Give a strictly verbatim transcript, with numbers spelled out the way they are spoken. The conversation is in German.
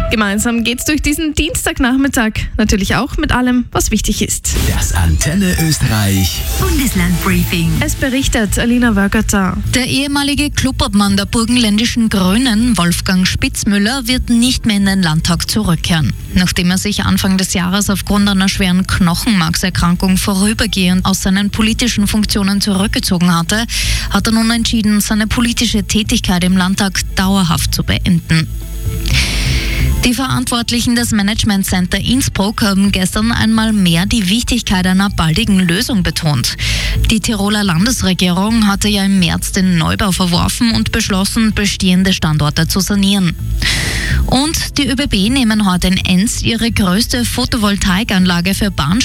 Gemeinsam geht's durch diesen Dienstagnachmittag. Natürlich auch mit allem, was wichtig ist. Das Antenne Österreich Bundeslandbriefing. Es berichtet Alina Wörgerter. Der ehemalige Clubobmann der burgenländischen Grünen, Wolfgang Spitzmüller, wird nicht mehr in den Landtag zurückkehren. Nachdem er sich Anfang des Jahres aufgrund einer schweren Knochenmarkserkrankung vorübergehend aus seinen politischen Funktionen zurückgezogen hatte, hat er nun entschieden, seine politische Tätigkeit im Landtag dauerhaft zu beenden. Die Verantwortlichen des Management Center Innsbruck haben gestern einmal mehr die Wichtigkeit einer baldigen Lösung betont. Die Tiroler Landesregierung hatte ja im März den Neubau verworfen und beschlossen, bestehende Standorte zu sanieren. Und die ÖBB nehmen heute in Enns ihre größte Photovoltaikanlage für Bahn